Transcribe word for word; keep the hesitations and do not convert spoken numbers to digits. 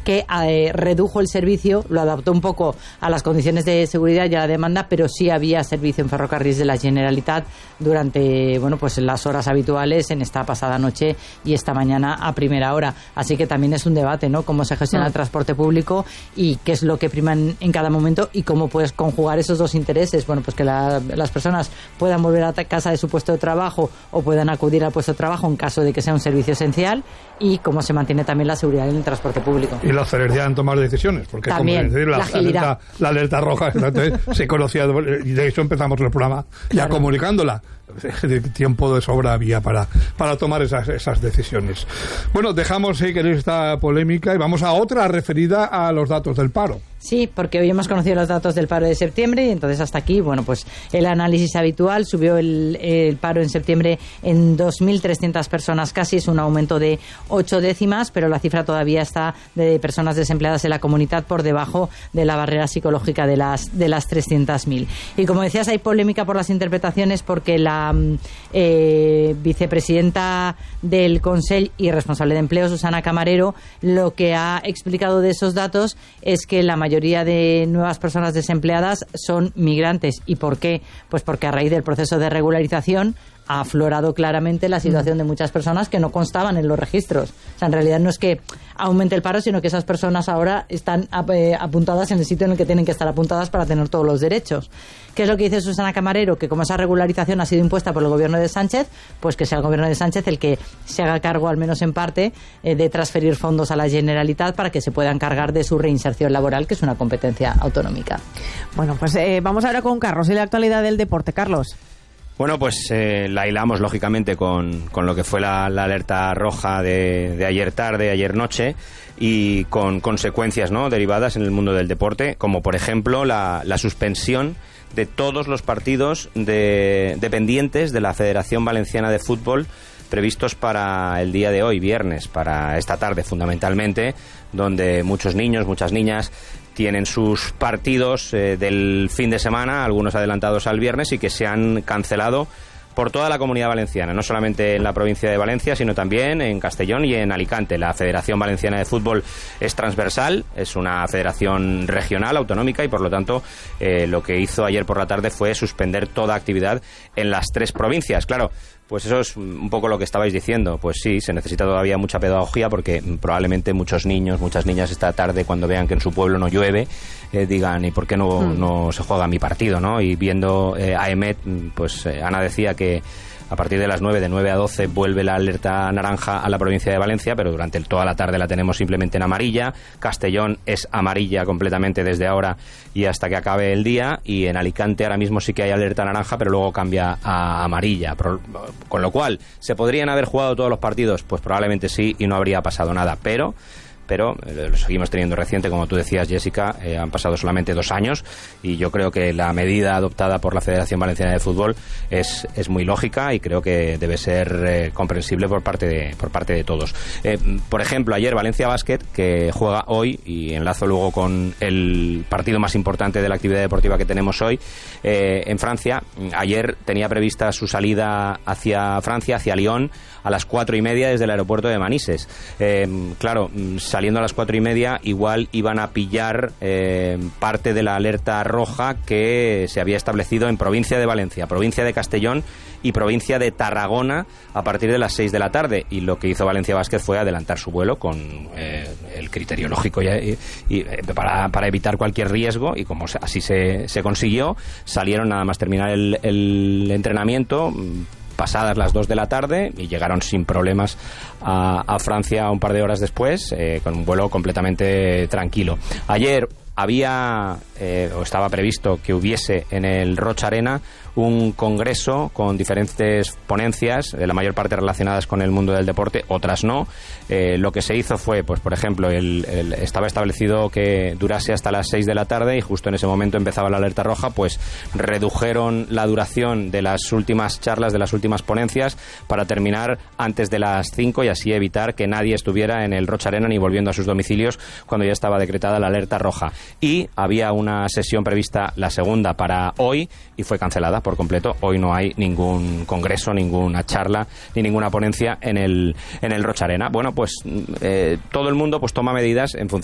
que eh, redujo el servicio, lo adaptó un poco a las condiciones de seguridad y a la demanda, pero sí había servicio en ferrocarrils de la Generalitat durante, bueno, pues las horas habituales en esta pasada noche y esta mañana a primera hora. Así que también es un debate, ¿no? Cómo se gestiona el transporte público y qué es lo que prima en, en cada momento y cómo puedes conjugar esos dos intereses. Bueno, pues que la, las personas puedan volver a casa de su puesto de trabajo o puedan acudir al puesto de trabajo en caso de que sea un servicio esencial, y cómo se mantiene también la seguridad en el transporte público. Y la celeridad en tomar decisiones, porque también, como decir, la, la, alerta, la alerta roja se conocía, y de hecho empezamos el programa ya claro. comunicándola. Tiempo de sobra había para, para tomar esas, esas decisiones. Bueno, dejamos, si queréis, esta polémica y vamos a otra referida a los datos del paro. Sí, porque hoy hemos conocido los datos del paro de septiembre y entonces hasta aquí, bueno, pues el análisis habitual. Subió el, el paro en septiembre en dos mil trescientas personas casi, es un aumento de ocho décimas, pero la cifra todavía está de personas desempleadas en la comunidad por debajo de la barrera psicológica de las de las trescientas mil. Y como decías, hay polémica por las interpretaciones porque la eh, vicepresidenta del Consell y responsable de empleo, Susana Camarero, lo que ha explicado de esos datos es que la mayoría La mayoría de nuevas personas desempleadas son migrantes. ¿Y por qué? Pues porque a raíz del proceso de regularización ha aflorado claramente la situación de muchas personas que no constaban en los registros. O sea, en realidad no es que aumente el paro, sino que esas personas ahora están eh, apuntadas en el sitio en el que tienen que estar apuntadas para tener todos los derechos. ¿Qué es lo que dice Susana Camarero? Que como esa regularización ha sido impuesta por el gobierno de Sánchez, pues que sea el gobierno de Sánchez el que se haga cargo, al menos en parte, eh, de transferir fondos a la Generalitat para que se puedan cargar de su reinserción laboral, que es una competencia autonómica. Bueno, pues eh, vamos ahora con Carlos y la actualidad del deporte. Carlos. Bueno, pues eh, la hilamos lógicamente con, con lo que fue la, la alerta roja de, de ayer tarde, ayer noche, y con consecuencias, ¿no?, derivadas en el mundo del deporte, como por ejemplo la, la suspensión de todos los partidos de, dependientes de la Federación Valenciana de Fútbol previstos para el día de hoy, viernes, para esta tarde fundamentalmente, donde muchos niños, muchas niñas tienen sus partidos eh, del fin de semana, algunos adelantados al viernes, y que se han cancelado por toda la Comunidad Valenciana, no solamente en la provincia de Valencia, sino también en Castellón y en Alicante. La Federación Valenciana de Fútbol es transversal, es una federación regional, autonómica, y por lo tanto eh, lo que hizo ayer por la tarde fue suspender toda actividad en las tres provincias. Claro, pues eso es un poco lo que estabais diciendo. Pues sí, se necesita todavía mucha pedagogía, porque probablemente muchos niños, muchas niñas esta tarde, cuando vean que en su pueblo no llueve, eh, digan, ¿y por qué no, mm. no se juega mi partido, ¿no? Y viendo eh, a EMET, pues eh, Ana decía que a partir de las nueve, de nueve a doce, vuelve la alerta naranja a la provincia de Valencia, pero durante toda la tarde la tenemos simplemente en amarilla. Castellón es amarilla completamente desde ahora y hasta que acabe el día, y en Alicante ahora mismo sí que hay alerta naranja, pero luego cambia a amarilla. Con lo cual, ¿se podrían haber jugado todos los partidos? Pues probablemente sí, y no habría pasado nada, pero... pero eh, lo seguimos teniendo reciente, como tú decías, Jessica, eh, han pasado solamente dos años, y yo creo que la medida adoptada por la Federación Valenciana de Fútbol es, es muy lógica, y creo que debe ser eh, comprensible por parte de, por parte de todos. Eh, por ejemplo, ayer Valencia Basket, que juega hoy, y enlazo luego con el partido más importante de la actividad deportiva que tenemos hoy, eh, en Francia, ayer tenía prevista su salida hacia Francia, hacia Lyon, a las cuatro y media desde el aeropuerto de Manises. Eh, claro, saliendo a las cuatro y media, igual iban a pillar eh, parte de la alerta roja que se había establecido en provincia de Valencia, provincia de Castellón y provincia de Tarragona a partir de las seis de la tarde. Y lo que hizo Valencia Basket fue adelantar su vuelo con eh, el criterio lógico y, y, y para, para evitar cualquier riesgo, y como así se, se consiguió, salieron nada más terminar el, el entrenamiento pasadas las dos de la tarde, y llegaron sin problemas a, a Francia un par de horas después, eh, con un vuelo completamente tranquilo. Ayer había, eh, o estaba previsto que hubiese en el Rocha Arena un congreso con diferentes ponencias, eh, la mayor parte relacionadas con el mundo del deporte, otras no. Eh, lo que se hizo fue, pues por ejemplo, el, el, estaba establecido que durase hasta las seis de la tarde, y justo en ese momento empezaba la alerta roja, pues redujeron la duración de las últimas charlas, de las últimas ponencias, para terminar antes de las cinco, y así evitar que nadie estuviera en el Rocha Arena ni volviendo a sus domicilios cuando ya estaba decretada la alerta roja. Y había una sesión prevista, la segunda, para hoy, y fue cancelada por completo. Hoy no hay ningún congreso, ninguna charla ni ninguna ponencia en el en el Rocha Arena. Bueno, pues eh, todo el mundo pues toma medidas en función